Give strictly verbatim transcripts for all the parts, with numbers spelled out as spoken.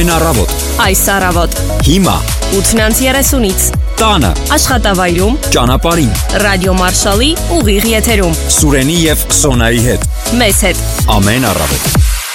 Առավոտ, այս առավոտ, հիմա, ութնանց երեսունից, տանը, աշխատավայրում, ճանապարհին, ռադիո Մարշալի ուղիղ եթերում, Սուրենի և Սոնայի հետ, մեզ հետ, ամեն առավոտ։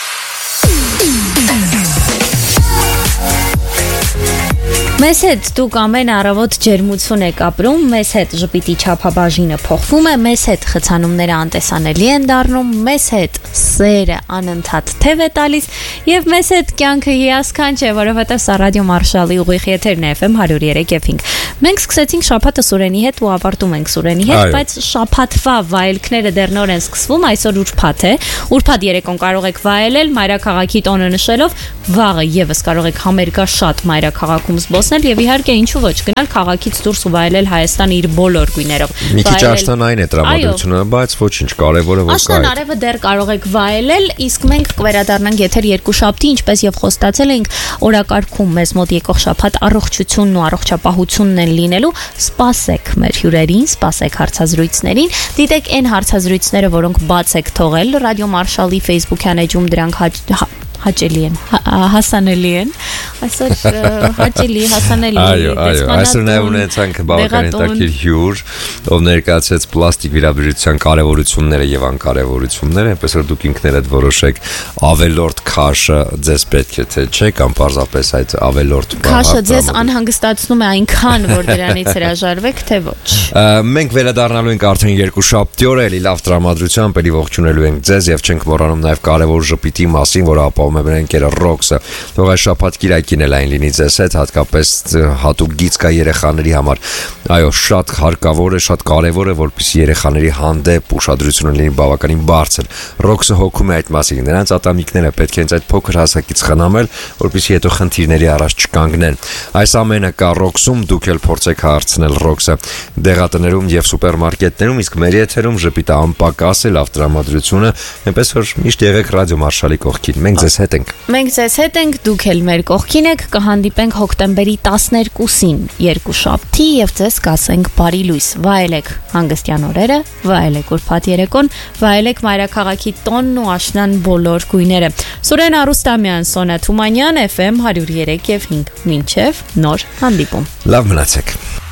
Մեզ հետ դուք ամեն առավոտ ջերմություն եք ապրում, մեզ հետ ժպիտի չափաբաժինը փոխվում է, մեզ հետ խցանումները անտեսանելի են դառնում, մեզ հետ սերը անընդհատ թև է տալիս եւ մեզ հետ կյանքը հիասքանչ է, որովհետեւ սա ռադիո Մարշալի ուղիղ եթերն է Էֆ Էմ one oh three point five։ Մենք սկսեցինք շաբաթը Սուրենի հետ ու ավարտում ենք Սուրենի հետ, բայց շաբաթվա վայելքները դեռ նոր են սկսվում, այսօր ուրբաթ է։ Ուրբաթ երեկոն կարող եք վայելել մայրաքաղաքի տոնը նշելով, վաղը եւս կարող եք համերգաշատ մայրաքաղաքում զբոսնել եւ իհարկե ինչու ոչ գնալ քաղաքից դուրս ու վայելել Հայաստանը իր բոլոր գույներով։ Մի քիչ աշնանային է տրամադրությունը, բայց ոչինչ, կարևորը որ կա։ Աշնան արևը դեռ կարող եք վայելել, իսկ մենք կվերադառնանք եթեր երկուշաբթի, ինչպես եւ խոստացել էինք, օրակարգում մեզ մոտ եկող շաբաթ առողջությունն ու առողջապահությունն են լինելու։ Սպասեք մեր հյուրերին, սպասեք հարցազրույցներին, դիտեք այն հարցազրույցները, որոնք բաց եք թողել ռադիո Մարշալի Facebook-յան էջում, դրանք հաճելի են, հասանելի են, այսօր հաճելի, հասանելի։ Այո, այո, այսօր նաև ունեցանք բավական հետաքրքիր հյուր, ով ներկայացրեց պլաստիկ վիրաբուժության կարևորությունները եւ անկարևորությունները, այնպես որ դուք ինքներդ որոշեք ավելորդ քաշը ձեզ պետք է թե չէ, կամ պարզապես այդ ավելորդ քաշը ձեզ անհանգստացնում է այնքան, որ դրանից հրաժարվեք, թե ոչ։ Մենք վերադառնալու ենք արդեն երկուշաբթի օրը, էլի լավ տրամադրությամբ, էլի ողջունելու ենք ձեզ եւ չենք մոռանում նաև կարևոր ժպիտի մասին, որը ապահովում Մերենկերը Ռոքսը, թող այս շաբաթ Կիրակին էլ այն լինի ձեզ հետ, հատկապես հատուկ գիծ կա երեխաների համար։ Այո, շատ հարկավոր է, շատ կարևոր է, որպեսզի երեխաների հանդեպ ուշադրությունը լինի բավականին բարձր։ Ռոքսը հոգում է այդ մասին, նրանց ատամիկները պետք է հենց այդ փոքր հասակից խնամել, որպեսզի հետո խնդիրների առաջ չկանգնեն։ Այս ամենը կա Ռոքսում, դուք էլ փորձեք հարցնել Ռոքսը դեղատներում եւ սուպերմարկետներում, իսկ մեր եթերում ժպիտը անպակաս է, լավ տրամադրությունը, այնպես որ միշտ եղեք ռադիո Մարշալի կողքին։ Մենք ձեզ հետ ենք։ Մենք ձեզ հետ ենք, դուք էլ մեր կողքին եք, կհանդիպենք հոկտեմբերի տասներկուսին, երկուշաբթի եւ ձեզ կասենք բարի լույս։ Վայելեք հանգստյան օրերը, վայելեք ուրբաթ երեկոն, վայելեք մայրաքաղաքի տոնն ու աշնան բոլոր գույները։ Սուրեն Արուստամյան, Սոնա Թումանյան, Էֆ Էմ one oh three point five, մինչև նոր հանդիպում։ Լավ մնացեք։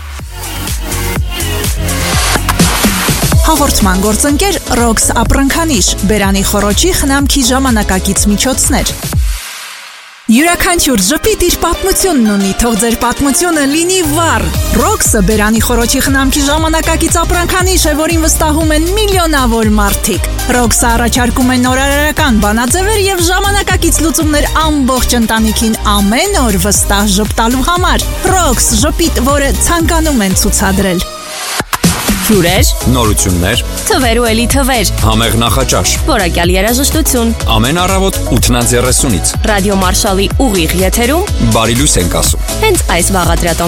Հաղորդման գործընկեր Ռոքս ապրանքանիշ, բերանի խոռոչի խնամքի ժամանակակից միջոցներ։ Յուրաքանչյուր ժպիտ իր պատմությունն ունի, թող ձեր պատմությունը լինի վառ։ Ռոքսը բերանի խոռոչի խնամքի ժամանակակից ապրանքանիշ է, որին վստահում են միլիոնավոր մարդիկ։ Ռոքսը առաջարկում է նորարարական բանաձևեր եւ ժամանակակից լուծումներ ամբողջ ընտանիքին ամեն օր վստահ ժպտալու համար։ Ռոքս ժպիտ, որը ցանկանում են ցուցադրել։ հյուրեր, նորություններ, թվեր ու էլի թվեր, համեղ նախաճաշ, որակյալ երաժշտություն, ամեն առավոտ ութնանց երեսունից, ռադիո Մարշալի ուղիղ եթերում, բարի լույս ենք ասում։ հենց այս վաղադրատոմի